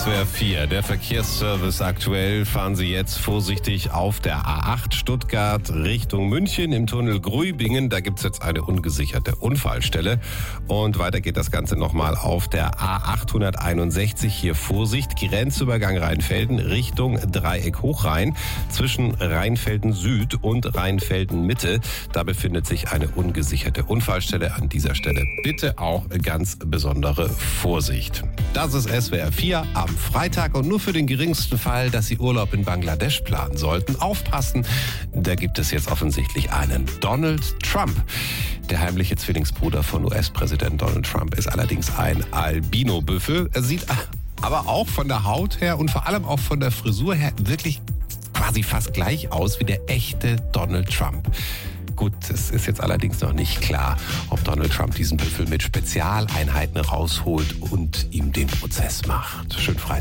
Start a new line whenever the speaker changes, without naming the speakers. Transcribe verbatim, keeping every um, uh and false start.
W R vier, der Verkehrsservice aktuell. Fahren Sie jetzt vorsichtig auf der A acht Stuttgart Richtung München im Tunnel Gruibingen. Da gibt es jetzt eine ungesicherte Unfallstelle. Und weiter geht das Ganze nochmal auf der A achthunderteinundsechzig. Hier Vorsicht, Grenzübergang Rheinfelden Richtung Dreieck Hochrhein. Zwischen Rheinfelden Süd und Rheinfelden Mitte. Da befindet sich eine ungesicherte Unfallstelle. An dieser Stelle bitte auch ganz besondere Vorsicht. Das ist S W R vier am Freitag und nur für den geringsten Fall, dass Sie Urlaub in Bangladesch planen sollten, aufpassen. Da gibt es jetzt offensichtlich einen Donald Trump. Der heimliche Zwillingsbruder von U S-Präsident Donald Trump ist allerdings ein Albino-Büffel. Er sieht aber auch von der Haut her und vor allem auch von der Frisur her wirklich quasi fast gleich aus wie der echte Donald Trump. Gut, es ist jetzt allerdings noch nicht klar, ob Donald Trump diesen Büffel mit Spezialeinheiten rausholt und ihm den Prozess macht. Schön frei.